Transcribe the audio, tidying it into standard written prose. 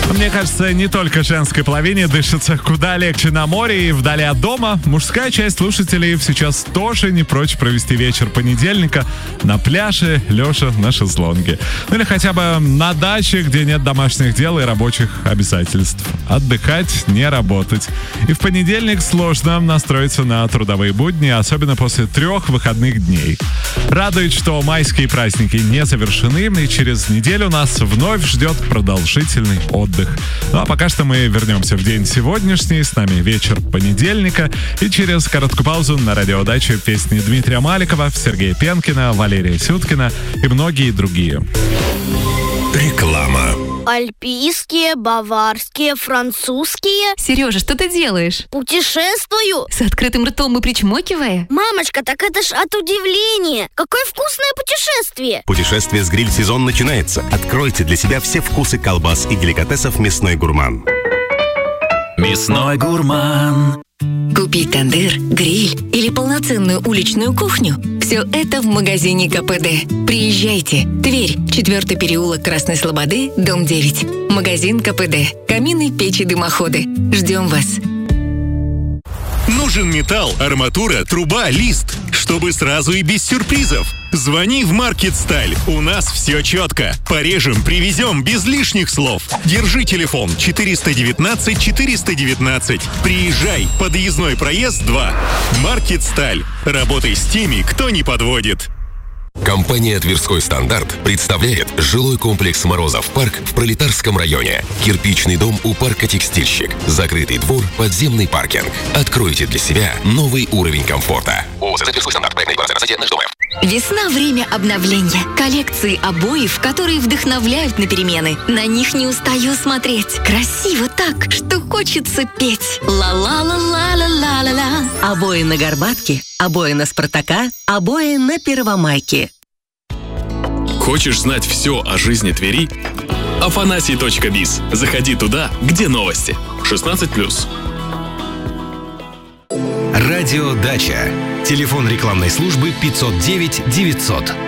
Мне кажется, не только женской половине дышится куда легче на море и вдали от дома. Мужская часть слушателей сейчас тоже не прочь провести вечер понедельника на пляже, лежа на шезлонге. Ну или хотя бы на даче, где нет домашних дел и рабочих обязательств. Отдыхать, не работать. И в понедельник сложно настроиться на трудовые будни, особенно после 3 выходных дней. Радует, что майские праздники не завершены, и через неделю нас вновь ждет продолжительный отдых. Ну а пока что мы вернемся в день сегодняшний. С нами вечер понедельника. И через короткую паузу на радиодаче песни Дмитрия Маликова, Сергея Пенкина, Валерия Сюткина и многие другие. Реклама. Альпийские, баварские, французские. Сережа, что ты делаешь? Путешествую. С открытым ртом и причмокивая? Мамочка, так это ж от удивления. Какое вкусное путешествие. Путешествие с гриль-сезон начинается. Откройте для себя все вкусы колбас и деликатесов «Мясной гурман». Мясной гурман. Купить тандыр, гриль или полноценную уличную кухню – все это в магазине КПД. Приезжайте. Тверь, 4-й переулок Красной Слободы, дом 9. Магазин КПД. Камины, печи, дымоходы. Ждем вас. Нужен металл, арматура, труба, лист, чтобы сразу и без сюрпризов. Звони в Маркет Сталь. У нас все четко. Порежем, привезем без лишних слов. Держи телефон 419 419. Приезжай. Подъездной проезд 2. Маркет Сталь. Работай с теми, кто не подводит. Компания «Тверской стандарт» представляет жилой комплекс «Морозов парк» в Пролетарском районе. Кирпичный дом у парка «Текстильщик». Закрытый двор, подземный паркинг. Откройте для себя новый уровень комфорта. ООО «Тверской стандарт». Проектная декларация на сайте «Наш дом». Весна – время обновления. Коллекции обоев, которые вдохновляют на перемены. На них не устаю смотреть. Красиво так, что хочется петь. Ла-ла-ла-ла-ла-ла-ла-ла. Обои на Горбатке, обои на Спартака, обои на Первомайке. Хочешь знать все о жизни Твери? Афанасий.биз. Заходи туда, где новости. 16+. Радио «Дача». Телефон рекламной службы 509 900.